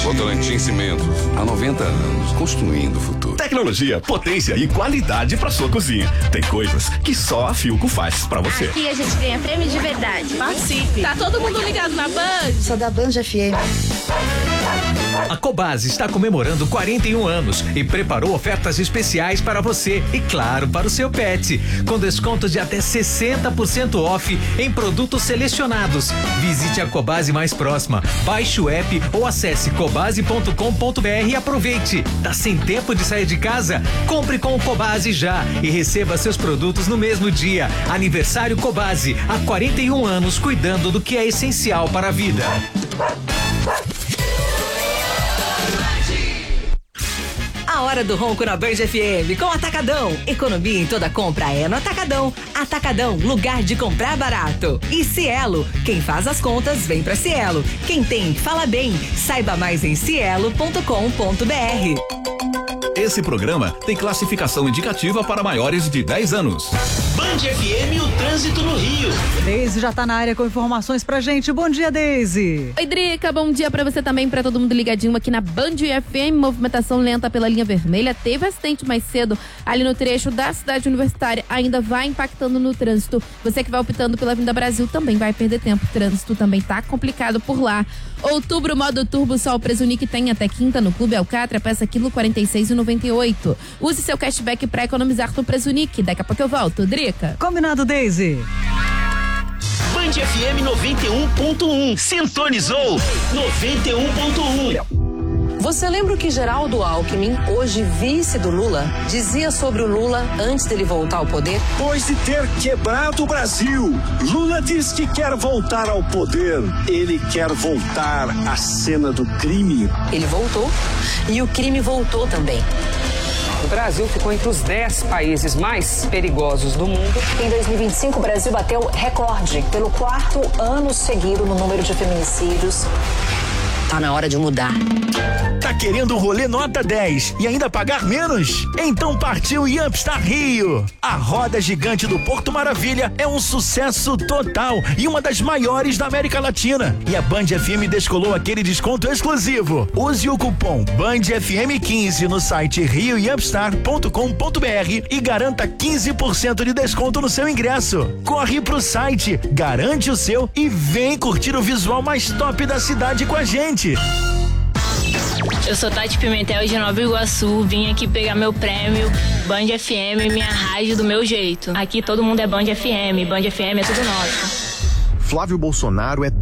Votorantim Cimentos, há 90 anos, construindo o futuro. Tecnologia, potência e qualidade pra sua cozinha. Tem coisas que só a Philco faz pra você. Aqui a gente ganha prêmio de verdade. Participe. Tá todo mundo ligado na Band? Sou da Band FM. A Cobasi está comemorando 41 anos e preparou ofertas especiais para você e, claro, para o seu pet, com desconto de até 60% off em produtos selecionados. Visite a Cobasi mais próxima, baixe o app ou acesse cobasi.com.br e aproveite. Tá sem tempo de sair de casa? Compre com o Cobasi já e receba seus produtos no mesmo dia. Aniversário Cobasi, há 41 anos cuidando do que é essencial para a vida. A hora do ronco na Band FM com Atacadão. Economia em toda compra é no Atacadão. Atacadão, lugar de comprar barato. E Cielo, quem faz as contas vem pra Cielo. Quem tem, fala bem. Saiba mais em cielo.com.br. Esse programa tem classificação indicativa para maiores de 10 anos. Band FM, o trânsito no Rio. Deise já tá na área com informações pra gente. Bom dia, Deise. Oi, Drica, bom dia pra você também, pra todo mundo ligadinho aqui na Band FM. Movimentação lenta pela linha vermelha. Teve acidente mais cedo ali no trecho da cidade universitária. Ainda vai impactando no trânsito. Você que vai optando pela Avenida Brasil também vai perder tempo. O trânsito também tá complicado por lá. Outubro, modo turbo, Sol Presunic tem até quinta no Clube Alcatra, peça quilo 46,98. Use seu cashback pra economizar no Presunic. Daqui a pouco eu volto. Drica. Combinado, Deise. Band FM 91.1. Sintonizou 91.1. Você lembra o que Geraldo Alckmin, hoje vice do Lula, dizia sobre o Lula antes dele voltar ao poder? Depois de ter quebrado o Brasil, Lula diz que quer voltar ao poder. Ele quer voltar à cena do crime. Ele voltou e o crime voltou também. O Brasil ficou entre os 10 países mais perigosos do mundo. Em 2025, o Brasil bateu recorde pelo 4º ano seguido no número de feminicídios. Tá na hora de mudar. Tá querendo um rolê nota 10 e ainda pagar menos? Então partiu Yumpstar Rio. A roda gigante do Porto Maravilha é um sucesso total e uma das maiores da América Latina. E a Band FM descolou aquele desconto exclusivo. Use o cupom BandFM15 no site rioyumpstar.com.br e garanta 15% de desconto no seu ingresso. Corre pro site, garante o seu e vem curtir o visual mais top da cidade com a gente. Eu sou Tati Pimentel de Nova Iguaçu, vim aqui pegar meu prêmio Band FM, minha rádio do meu jeito. Aqui todo mundo é Band FM é tudo nosso. Flávio Bolsonaro é